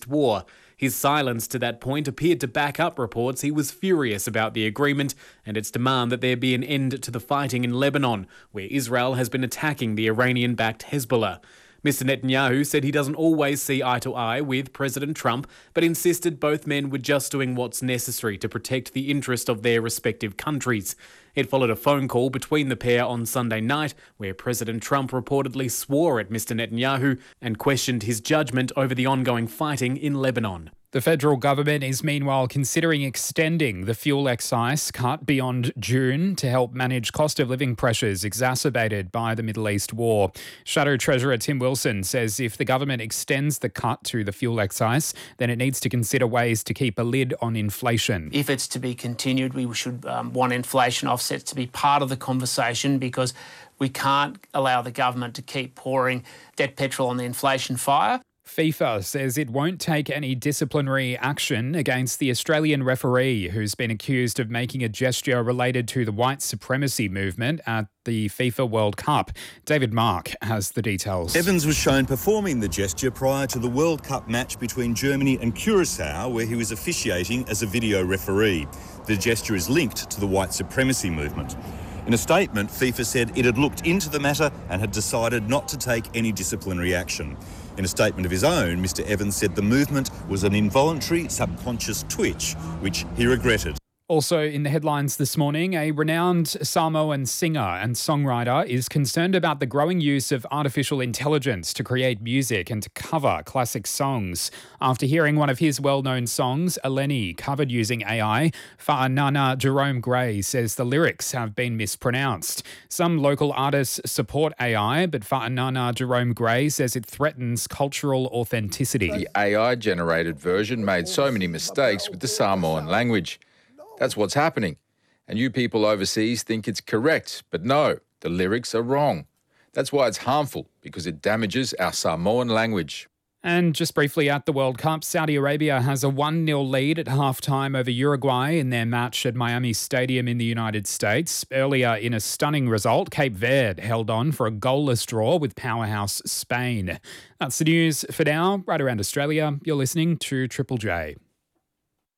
East war. His silence to that point appeared to back up reports he was furious about the agreement and its demand that there be an end to the fighting in Lebanon, where Israel has been attacking the Iranian-backed Hezbollah. Mr. Netanyahu said he doesn't always see eye to eye with President Trump, but insisted both men were just doing what's necessary to protect the interest of their respective countries. It followed a phone call between the pair on Sunday night, where President Trump reportedly swore at Mr. Netanyahu and questioned his judgment over the ongoing fighting in Lebanon. The federal government is meanwhile considering extending the fuel excise cut beyond June to help manage cost of living pressures exacerbated by the Middle East war. Shadow Treasurer Tim Wilson says if the government extends the cut to the fuel excise, then it needs to consider ways to keep a lid on inflation. If it's to be continued, we should want inflation offsets to be part of the conversation, because we can't allow the government to keep pouring dead petrol on the inflation fire. FIFA says it won't take any disciplinary action against the Australian referee who's been accused of making a gesture related to the white supremacy movement at the FIFA World Cup. David Mark has the details. Evans was shown performing the gesture prior to the World Cup match between Germany and Curaçao, where he was officiating as a video referee. The gesture is linked to the white supremacy movement. In a statement, FIFA said it had looked into the matter and had decided not to take any disciplinary action. In a statement of his own, Mr. Evans said the movement was an involuntary subconscious twitch, which he regretted. Also in the headlines this morning, a renowned Samoan singer and songwriter is concerned about the growing use of artificial intelligence to create music and to cover classic songs. After hearing one of his well-known songs, Eleni, covered using AI, Fa'anana Jerome Gray says the lyrics have been mispronounced. Some local artists support AI, but Fa'anana Jerome Gray says it threatens cultural authenticity. The AI-generated version made so many mistakes with the Samoan language. That's what's happening. And you people overseas think it's correct, but no, the lyrics are wrong. That's why it's harmful, because it damages our Samoan language. And just briefly at the World Cup, Saudi Arabia has a 1-0 lead at halftime over Uruguay in their match at Miami Stadium in the United States. Earlier, in a stunning result, Cape Verde held on for a goalless draw with powerhouse Spain. That's the news for now. Right around Australia, you're listening to Triple J.